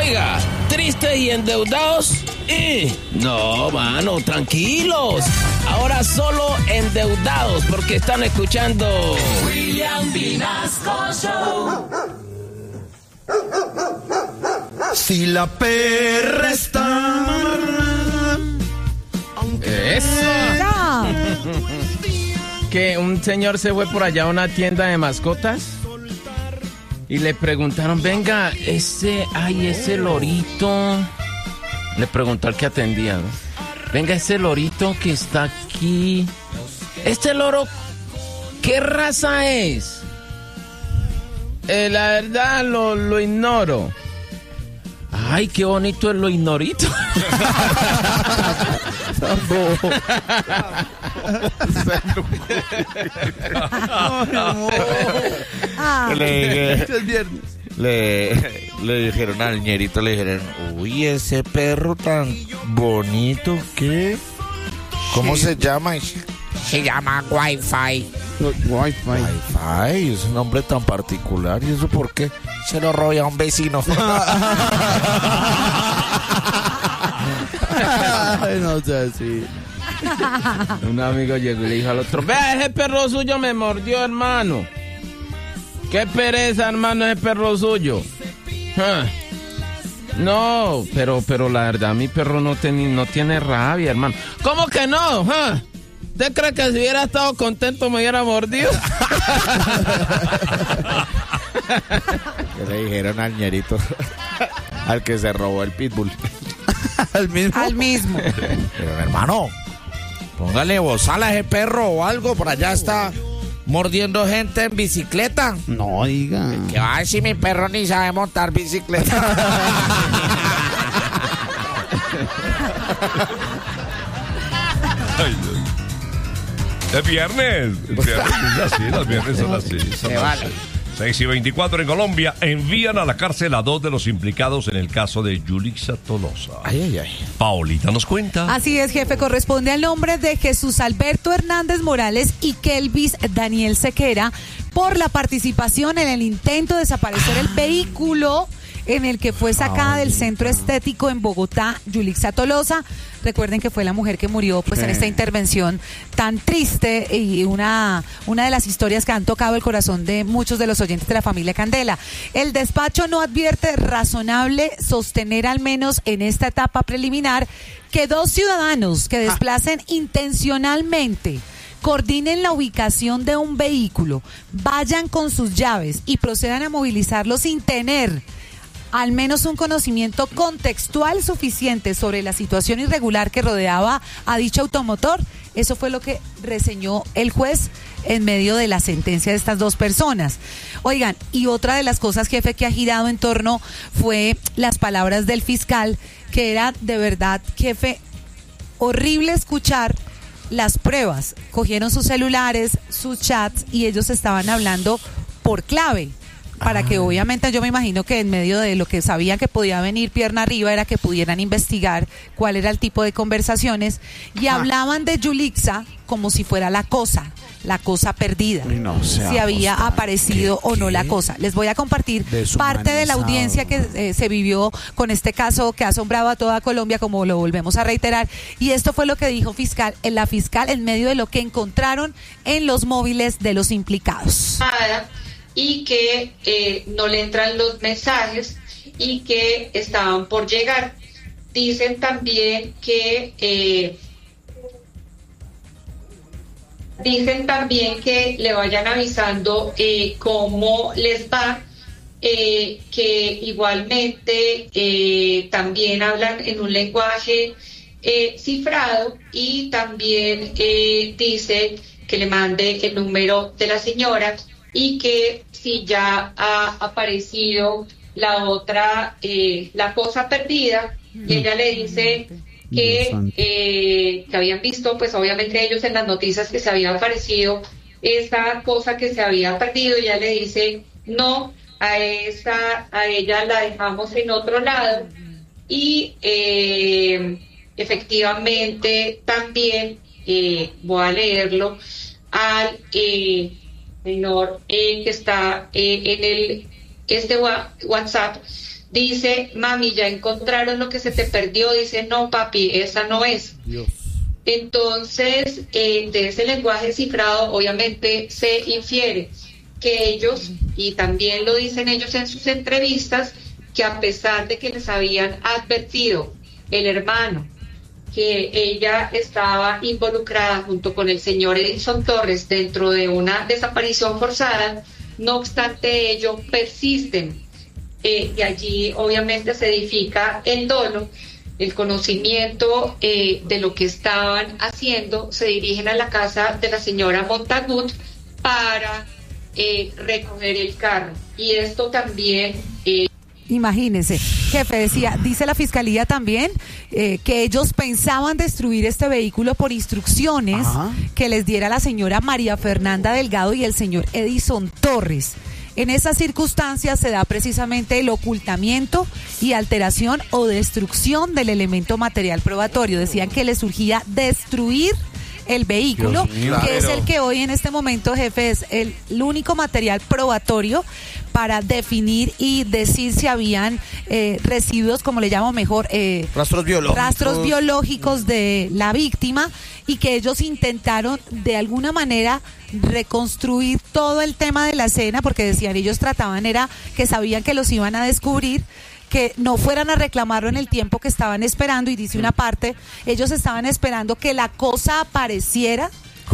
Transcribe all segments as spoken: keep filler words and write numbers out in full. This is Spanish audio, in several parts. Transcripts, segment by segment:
Oiga, tristes y endeudados. Y no, mano, tranquilos. Ahora solo endeudados porque están escuchando William Vinasco Show. Si la perra está... Eso. Que un señor se fue por allá a una tienda de mascotas y le preguntaron, venga, ese, ay, ese lorito. Le preguntó al que atendía, ¿no? Venga, ese lorito que está aquí. Este loro, ¿qué raza es? Eh, la verdad lo, lo ignoro. Ay, qué bonito es lo ignorito. le, le, le dijeron al ñerito, le dijeron, uy, ese perro tan bonito, ¿qué? ¿Cómo sí. se llama? Se llama Wi-Fi. Wi-Fi. Wi-Fi, es un nombre tan particular. ¿Y eso por qué? Se lo robé a un vecino. Ay, no sé así. Un amigo llegó y le dijo al otro, vea, ese perro suyo me mordió, hermano. Qué pereza, hermano, ese perro suyo. Huh. No, pero, pero la verdad, mi perro no, ten, no tiene rabia, hermano. ¿Cómo que no? Huh. ¿Usted cree que si hubiera estado contento me hubiera mordido? ¿Qué le dijeron al ñerito? Al que se robó el pitbull. ¿Al mismo? Al mismo. Pero, hermano, póngale bozal a ese perro o algo. Por allá está mordiendo gente en bicicleta. No, diga. Que va a decir mi perro ni sabe montar bicicleta. Ay, es viernes. Es viernes, es así, los viernes son así. Son Me vale. seis y veinticuatro en Colombia. Envían a la cárcel a dos de los implicados en el caso de Yulixa Tolosa. Ay, ay, ay. Paulita nos cuenta. Así es, jefe. Corresponde al nombre de Jesús Alberto Hernández Morales y Kelvis Daniel Sequera por la participación en el intento de desaparecer el vehículo en el que fue sacada del centro estético en Bogotá, Yulixa Tolosa. Recuerden que fue la mujer que murió pues sí. en esta intervención tan triste y una, una de las historias que han tocado el corazón de muchos de los oyentes de la familia Candela. El despacho no advierte razonable sostener, al menos en esta etapa preliminar, que dos ciudadanos que desplacen ah. intencionalmente, coordinen la ubicación de un vehículo, vayan con sus llaves y procedan a movilizarlo sin tener al menos un conocimiento contextual suficiente sobre la situación irregular que rodeaba a dicho automotor. Eso fue lo que reseñó el juez en medio de la sentencia de estas dos personas. Oigan, y otra de las cosas, jefe, que ha girado en torno fue las palabras del fiscal, que era de verdad, jefe, horrible escuchar las pruebas. Cogieron sus celulares, sus chats, y ellos estaban hablando por clave. Para que obviamente yo me imagino que en medio de lo que sabían que podía venir pierna arriba era que pudieran investigar cuál era el tipo de conversaciones, y Ajá. hablaban de Yulixa como si fuera la cosa, la cosa perdida, no, si había aparecido ¿Qué, o no qué? la cosa. Les voy a compartir parte de la audiencia que eh, se vivió con este caso que ha asombrado a toda Colombia, como lo volvemos a reiterar, y esto fue lo que dijo fiscal, la fiscal en medio de lo que encontraron en los móviles de los implicados. Y que eh, no le entran los mensajes y que estaban por llegar. Dicen también que eh, dicen también que le vayan avisando eh, cómo les va, eh, que igualmente eh, también hablan en un lenguaje eh, cifrado, y también eh, dice que le mande el número de la señora, y que si ya ha aparecido la otra, eh, la cosa perdida, mm. ella le dice que, eh, que habían visto, pues obviamente ellos en las noticias, que se había aparecido esa cosa que se había perdido, y ella le dice, no, a esa, a ella la dejamos en otro lado, y eh, efectivamente también, eh, voy a leerlo, al... Eh, señor eh, que está eh, en el este wa- WhatsApp dice, mami, ya encontraron lo que se te perdió, dice, no papi, esa no es. Dios. Entonces, eh, de ese lenguaje cifrado, obviamente se infiere que ellos, y también lo dicen ellos en sus entrevistas, que a pesar de que les habían advertido el hermano que ella estaba involucrada junto con el señor Edison Torres dentro de una desaparición forzada, no obstante ello persisten. Eh, y allí obviamente se edifica el dolo, el conocimiento eh, de lo que estaban haciendo, se dirigen a la casa de la señora Montagut para eh, recoger el carro. Y esto también... Eh, Imagínense, jefe, decía, dice la fiscalía también eh, que ellos pensaban destruir este vehículo por instrucciones Ajá. que les diera la señora María Fernanda Delgado y el señor Edison Torres. En esas circunstancias se da precisamente el ocultamiento y alteración o destrucción del elemento material probatorio. Decían que les surgía destruir el vehículo, Dios mío. que es Claro. el que hoy en este momento, jefe, es el, el único material probatorio para definir y decir si habían eh, residuos, como le llamo mejor, eh, Rastros biológicos. rastros biológicos de la víctima, y que ellos intentaron de alguna manera reconstruir todo el tema de la escena, porque decían, ellos trataban, era que sabían que los iban a descubrir, que no fueran a reclamarlo en el tiempo que estaban esperando, y dice una parte, ellos estaban esperando que la cosa apareciera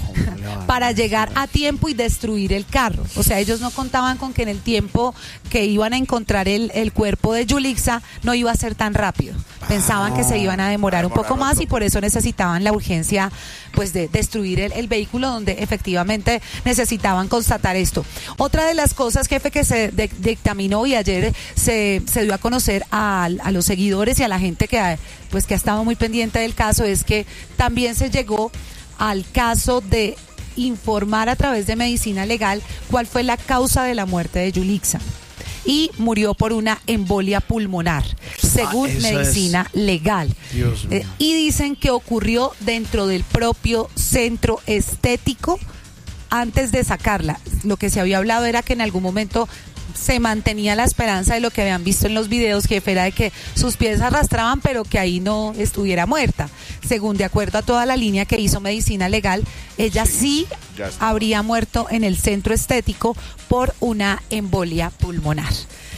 para llegar a tiempo y destruir el carro. O sea, ellos no contaban con que en el tiempo que iban a encontrar el, el cuerpo de Yulixa no iba a ser tan rápido. Pensaban que se iban a demorar un poco más, y por eso necesitaban la urgencia, pues, de destruir el, el vehículo, donde efectivamente necesitaban constatar esto. Otra de las cosas, jefe, que se de- dictaminó y ayer se, se dio a conocer a, a los seguidores y a la gente que ha, pues, que ha estado muy pendiente del caso, es que también se llegó al caso de informar a través de medicina legal cuál fue la causa de la muerte de Yulixa. Y murió por una embolia pulmonar, según Ah, eso medicina legal. Dios mío. Eh, y dicen que ocurrió dentro del propio centro estético antes de sacarla. Lo que se había hablado era que en algún momento se mantenía la esperanza de lo que habían visto en los videos, jefe, era de que sus pies arrastraban, pero que ahí no estuviera muerta. Según de acuerdo a toda la línea que hizo medicina legal, ella sí, ya está. habría muerto en el centro estético por una embolia pulmonar.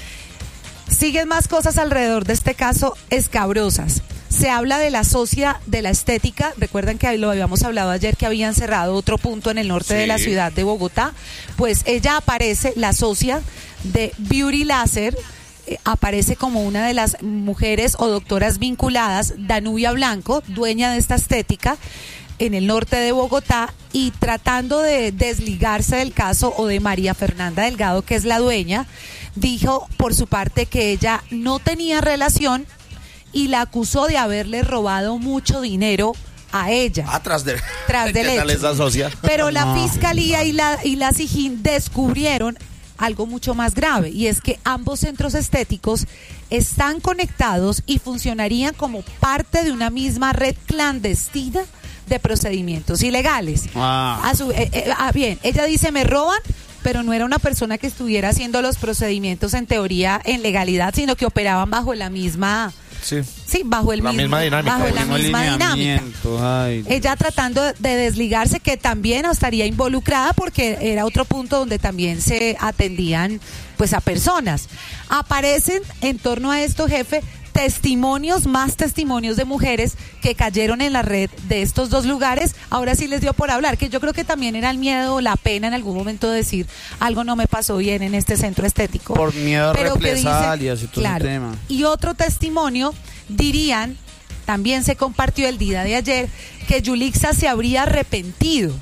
Siguen más cosas alrededor de este caso escabrosas. Se habla de la socia de la estética. Recuerdan que lo habíamos hablado ayer, que habían cerrado otro punto en el norte Sí. de la ciudad de Bogotá. Pues ella aparece, la socia de Beauty Laser, eh, aparece como una de las mujeres o doctoras vinculadas, Danubia Blanco, dueña de esta estética en el norte de Bogotá, y tratando de desligarse del caso, o de María Fernanda Delgado, que es la dueña, dijo por su parte que ella no tenía relación y la acusó de haberle robado mucho dinero a ella. Atrás de. Tras del ¿Qué tal hecho. esa socia? Pero la No. fiscalía y la y la SIJIN descubrieron algo mucho más grave, y es que ambos centros estéticos están conectados y funcionarían como parte de una misma red clandestina de procedimientos ilegales. Ah. A su- eh, eh, ah, bien, ella dice, me roban, pero no era una persona que estuviera haciendo los procedimientos en teoría en legalidad, sino que operaban bajo la misma, Sí. sí, bajo el La mismo, misma dinámica, bajo el la Mismo misma dinámica. lineamiento, ay. Ella tratando de desligarse, que también estaría involucrada, porque era otro punto donde también se atendían, pues, a personas. Aparecen en torno a esto, jefe, testimonios, más testimonios de mujeres que cayeron en la red de estos dos lugares. Ahora sí les dio por hablar, que yo creo que también era el miedo o la pena en algún momento de decir, algo no me pasó bien en este centro estético. Por miedo a Pero que dice- represalias y todo claro. ese tema. Y otro testimonio, dirían, también se compartió el día de ayer, que Yulixa se habría arrepentido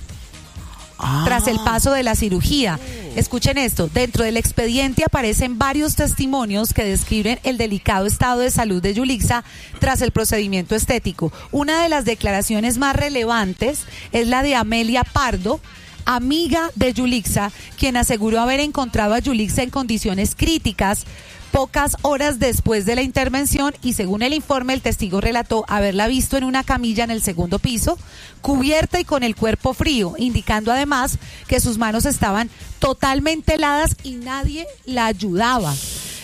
Ah. tras el paso de la cirugía. Escuchen esto, dentro del expediente aparecen varios testimonios que describen el delicado estado de salud de Yulixa tras el procedimiento estético. Una de las declaraciones más relevantes es la de Amelia Pardo, amiga de Yulixa, quien aseguró haber encontrado a Yulixa en condiciones críticas pocas horas después de la intervención, y según el informe, el testigo relató haberla visto en una camilla en el segundo piso, cubierta y con el cuerpo frío, indicando además que sus manos estaban totalmente heladas y nadie la ayudaba.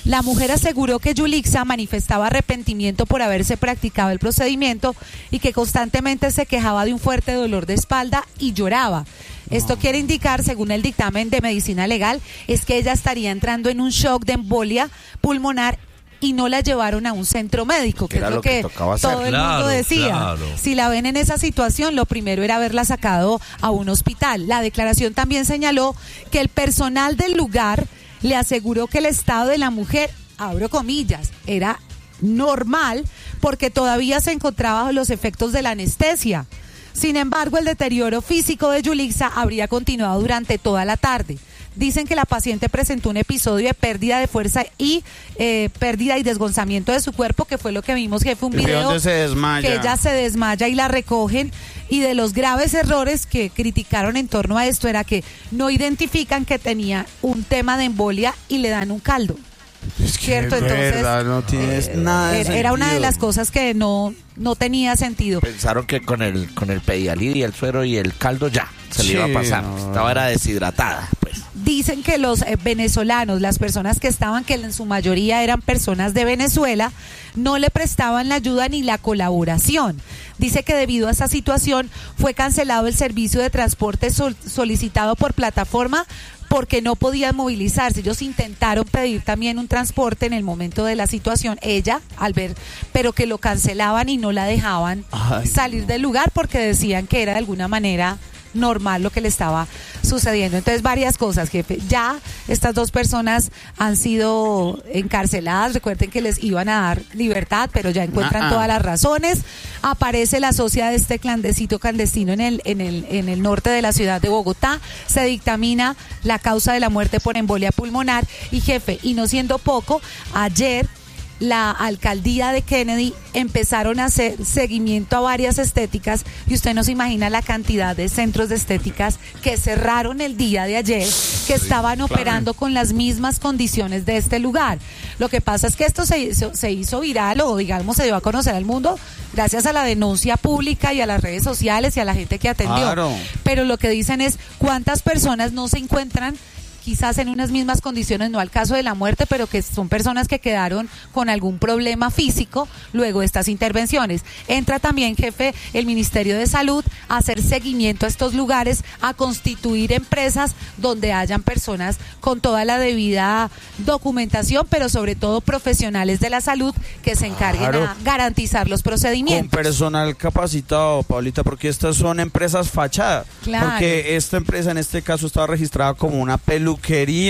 La mujer aseguró que Yulixa manifestaba arrepentimiento por haberse practicado el procedimiento y que constantemente se quejaba de un fuerte dolor de espalda y lloraba. Esto quiere indicar, según el dictamen de medicina legal, es que ella estaría entrando en un shock de embolia pulmonar y no la llevaron a un centro médico, que Era es lo lo que que, tocaba hacer. todo el Claro, mundo decía. claro. Si la ven en esa situación, lo primero era haberla sacado a un hospital. La declaración también señaló que el personal del lugar le aseguró que el estado de la mujer, abro comillas, era normal porque todavía se encontraba bajo los efectos de la anestesia. Sin embargo, el deterioro físico de Yulixa habría continuado durante toda la tarde. Dicen que la paciente presentó un episodio de pérdida de fuerza y eh, pérdida y desgonzamiento de su cuerpo, que fue lo que vimos, que fue un ¿Y de video dónde se desmaya? que ella se desmaya y la recogen. Y de los graves errores que criticaron en torno a esto era que no identifican que tenía un tema de embolia y le dan un caldo. Es que Cierto, es entonces, verdad, no tienes nada de Era era una de sentido. las cosas que no, no tenía sentido. Pensaron que con el con el Pedialir y el suero y el caldo ya se le Sí, iba a pasar. no. Estaba era deshidratada, pues. Dicen que los eh, venezolanos, las personas que estaban, que en su mayoría eran personas de Venezuela, no le prestaban la ayuda ni la colaboración. Dice que debido a esa situación fue cancelado el servicio de transporte sol- solicitado por plataforma porque no podían movilizarse. Ellos intentaron pedir también un transporte en el momento de la situación, ella, al ver, pero que lo cancelaban y no la dejaban Ay, salir no. del lugar porque decían que era de alguna manera normal lo que le estaba sucediendo. Entonces, varias cosas, jefe. Ya estas dos personas han sido encarceladas. Recuerden que les iban a dar libertad, pero ya encuentran Ah, ah. todas las razones. Aparece la socia de este clandestino clandestino en el, en el, en el norte de la ciudad de Bogotá. Se dictamina la causa de la muerte por embolia pulmonar. Y jefe, y no siendo poco, ayer la alcaldía de Kennedy empezaron a hacer seguimiento a varias estéticas y usted no se imagina la cantidad de centros de estéticas que cerraron el día de ayer, que estaban operando con las mismas condiciones de este lugar. Lo que pasa es que esto se hizo, se hizo viral o digamos se dio a conocer al mundo gracias a la denuncia pública y a las redes sociales y a la gente que atendió. Claro. Pero lo que dicen es cuántas personas no se encuentran quizás en unas mismas condiciones, no al caso de la muerte, pero que son personas que quedaron con algún problema físico luego de estas intervenciones. Entra también, jefe, el Ministerio de Salud a hacer seguimiento a estos lugares, a constituir empresas donde hayan personas con toda la debida documentación, pero sobre todo profesionales de la salud que se encarguen Claro. a garantizar los Con procedimientos. personal capacitado, Paulita, porque estas son empresas fachada. Claro. Porque esta empresa en este caso estaba registrada como una peluquería,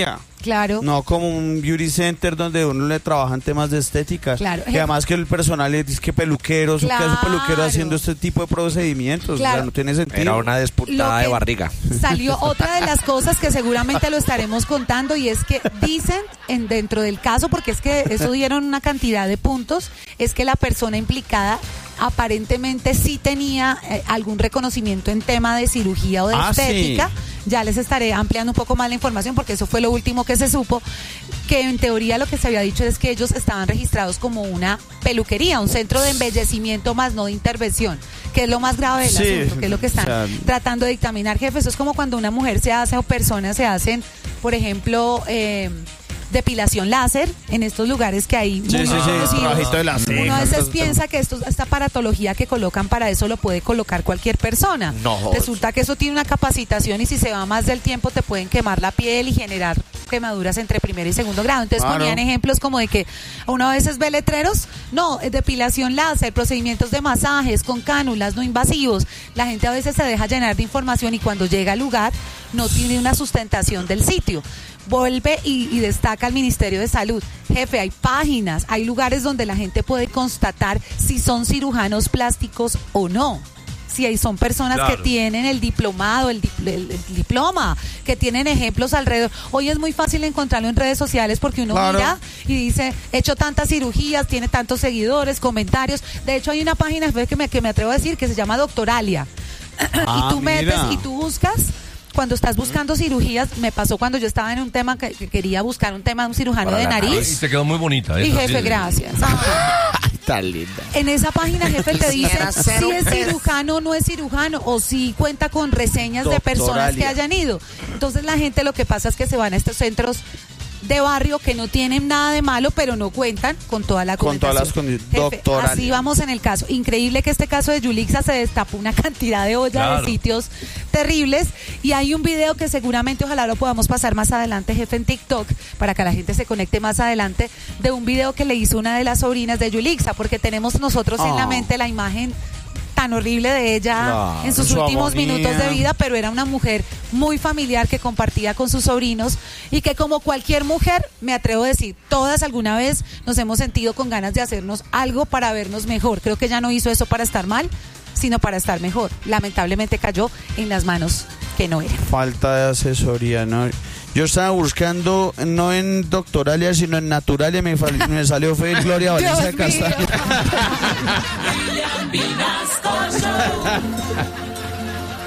Claro. no como un beauty center donde uno le trabajan temas de estética. Claro. Y además que el personal es dice que peluqueros, o que hace un peluquero Claro. haciendo este tipo de procedimientos. Claro. O sea, no tiene sentido. Era una Lo disputada que de barriga. Salió otra de las cosas que seguramente lo estaremos contando y es que dicen en dentro del caso, porque es que eso dieron una cantidad de puntos, es que la persona implicada aparentemente sí tenía eh, algún reconocimiento en tema de cirugía o de Ah, estética. sí. Ya les estaré ampliando un poco más la información porque eso fue lo último que se supo, que en teoría lo que se había dicho es que ellos estaban registrados como una peluquería, un centro de embellecimiento más no de intervención, que es lo más grave del Sí, asunto, que es lo que están o sea, tratando de dictaminar, jefe. Eso es como cuando una mujer se hace o personas se hacen, por ejemplo, eh, depilación láser en estos lugares que hay muy Sí, sí, sí, conocidos. trabajito de la Uno ceja, a veces todo- piensa que esto, esta paratología que colocan para eso lo puede colocar cualquier persona. No. Resulta que eso tiene una capacitación y si se va más del tiempo te pueden quemar la piel y generar quemaduras entre primer y segundo grado. Entonces Claro. ponían ejemplos como de que uno a veces ve letreros, no, es depilación láser, procedimientos de masajes con cánulas no invasivos. La gente a veces se deja llenar de información y cuando llega al lugar no tiene una sustentación del sitio. Vuelve y, y destaca el Ministerio de Salud. Jefe, hay páginas, hay lugares donde la gente puede constatar si son cirujanos plásticos o no. Si hay, son personas Claro. que tienen el diplomado, el, dip- el- el diploma, que tienen ejemplos alrededor. Hoy es muy fácil encontrarlo en redes sociales porque uno Claro. mira y dice, he hecho tantas cirugías, tiene tantos seguidores, comentarios. De hecho, hay una página que me, que me atrevo a decir que se llama Doctoralia. Ah, y tú metes mira. y tú buscas. Cuando estás buscando cirugías, me pasó cuando yo estaba en un tema que, que quería buscar un tema de un cirujano Para de la Y nariz. te quedó muy bonita. Y esa, jefe, sí. gracias. Ah. Ay, tan linda. En esa página, jefe, te dice Quisiera ser si un es pez. cirujano o no es cirujano, o si cuenta con reseñas de personas que Doctoralia. hayan ido. Entonces la gente lo que pasa es que se van a estos centros de barrio que no tienen nada de malo, pero no cuentan con toda la Con todas las documentación. condiciones. Jefe, Doctora así Lía. vamos en el caso. Increíble que este caso de Yulixa se destapó una cantidad de ollas Claro. de sitios terribles, y hay un video que seguramente ojalá lo podamos pasar más adelante, jefe, en TikTok, para que la gente se conecte más adelante, de un video que le hizo una de las sobrinas de Yulixa, porque tenemos nosotros en la Ah. mente la imagen tan horrible de ella Claro, en sus su últimos agonía. minutos de vida, pero era una mujer muy familiar que compartía con sus sobrinos, y que, como cualquier mujer, me atrevo a decir, todas alguna vez nos hemos sentido con ganas de hacernos algo para vernos mejor. Creo que ella no hizo eso para estar mal, sino para estar mejor. Lamentablemente cayó en las manos que no eran. Falta de asesoría, ¿no? Yo estaba buscando, no en Doctoralia, sino en Naturalia, me, fal- me salió fue Gloria Valencia Dios mío. Castaño. William Vinasco Show.